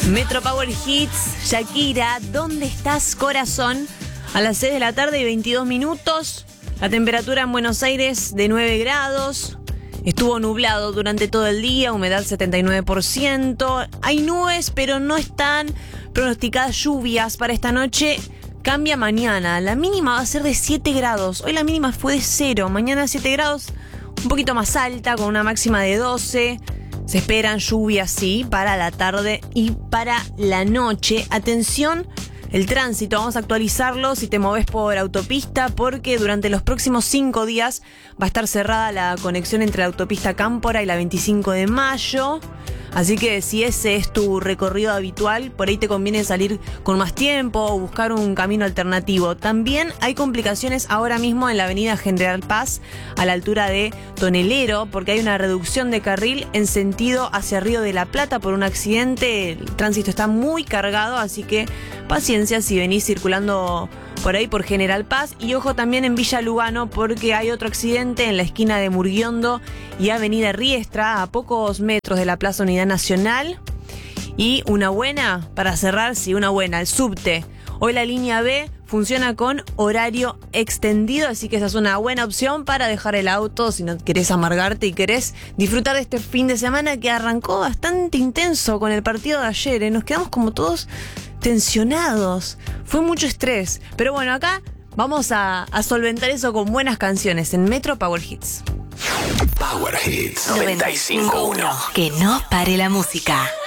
Metro Power Hits, Shakira, ¿dónde estás, corazón? A las 6 de la tarde y 22 minutos. La temperatura en Buenos Aires de 9 grados. Estuvo nublado durante todo el día, humedad 79%. Hay nubes, pero no están pronosticadas lluvias para esta noche. Cambia mañana. La mínima va a ser de 7 grados. Hoy la mínima fue de 0. Mañana 7 grados, un poquito más alta, con una máxima de 12. Se esperan lluvias, sí, para la tarde y para la noche. Atención, el tránsito, vamos a actualizarlo si te moves por autopista, porque durante los próximos 5 días va a estar cerrada la conexión entre la autopista Cámpora y la 25 de mayo. Así que si ese es tu recorrido habitual, por ahí te conviene salir con más tiempo o buscar un camino alternativo. También hay complicaciones ahora mismo en la avenida General Paz, a la altura de Tonelero, porque hay una reducción de carril en sentido hacia Río de la Plata por un accidente. El tránsito está muy cargado, así que paciencia si venís circulando por ahí por General Paz. Y ojo también en Villa Lugano, porque hay otro accidente en la esquina de Murguiondo y Avenida Riestra, a pocos metros de la Plaza Unidad Nacional. Y una buena, para cerrar, sí, una buena, el subte. Hoy la línea B funciona con horario extendido, así que esa es una buena opción para dejar el auto si no querés amargarte y querés disfrutar de este fin de semana que arrancó bastante intenso con el partido de ayer. Nos quedamos como todos tensionados. Fue mucho estrés. Pero bueno, acá vamos a solventar eso con buenas canciones en Metro Power Hits. Power Hits 95.1. Que no pare la música.